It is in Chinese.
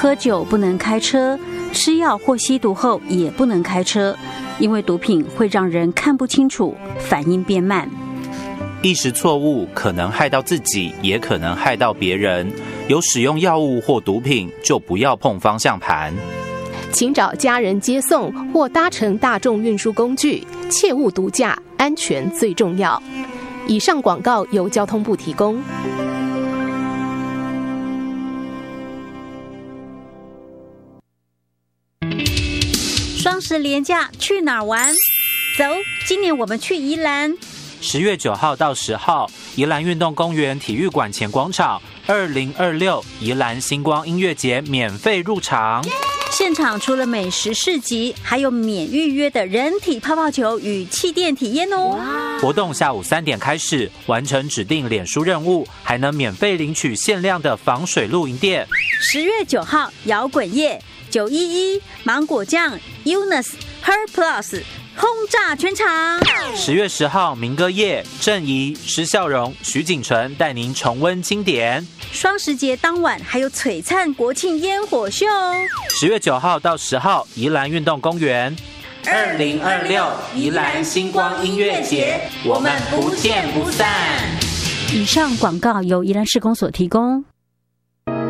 喝酒不能开车，吃药或吸毒后也不能开车，因为毒品会让人看不清楚，反应变慢。 意识错误可能害到自己，也可能害到别人。有使用药物或毒品，就不要碰方向盘。 请找家人接送或搭乘大众运输工具，切勿毒驾，安全最重要。以上广告由交通部提供。 双十连假去哪儿玩？走，今年我们去宜兰。 10月9号到10号，宜兰运动公园体育馆前广场2026宜兰星光音乐节免费入场。 现场除了美食市集，还有免预约的人体泡泡球与气垫体验哦。 活动下午3点开始，完成指定脸书任务，还能免费领取限量的防水露营垫。 10月9号摇滚夜911芒果酱 UNUS Her Plus 轰炸全场。 10月10号民歌夜，郑怡、施孝荣、徐锦纯带您重温经典。 双十节当晚还有璀璨国庆烟火秀哦。 10月9号到10号，宜兰运动公园2026宜兰星光音乐节，我们不见不散。 以上广告由宜兰市公所提供。